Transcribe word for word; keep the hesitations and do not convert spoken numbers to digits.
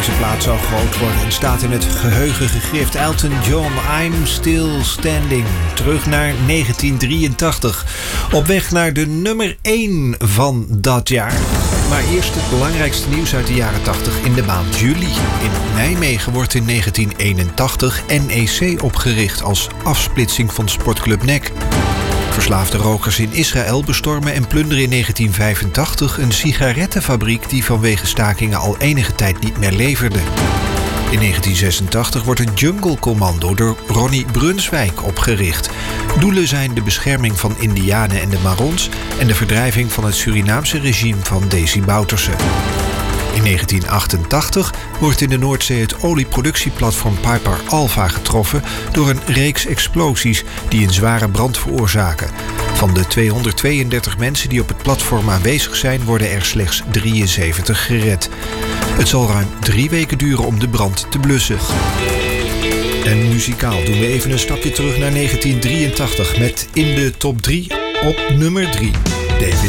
Deze plaat zou groot worden en staat in het geheugen gegrift. Elton John, I'm Still Standing. Terug naar negentien drieëntachtig. Op weg naar de nummer één van dat jaar. Maar eerst het belangrijkste nieuws uit de jaren tachtig in de maand juli. In Nijmegen wordt in negentien eenentachtig N E C opgericht als afsplitsing van sportclub N E C. Verslaafde rokers in Israël bestormen en plunderen in negentien vijfentachtig een sigarettenfabriek die vanwege stakingen al enige tijd niet meer leverde. In negentien zesentachtig wordt het Jungle Commando door Ronnie Brunswijk opgericht. Doelen zijn de bescherming van Indianen en de Marons en de verdrijving van het Surinaamse regime van Desi Bouterse. In negentien achtentachtig wordt in de Noordzee het olieproductieplatform Piper Alpha getroffen door een reeks explosies die een zware brand veroorzaken. Van de tweehonderdtweeëndertig mensen die op het platform aanwezig zijn, worden er slechts drieënzeventig gered. Het zal ruim drie weken duren om de brand te blussen. En muzikaal doen we even een stapje terug naar negentien drieëntachtig met in de top drie op nummer drie. David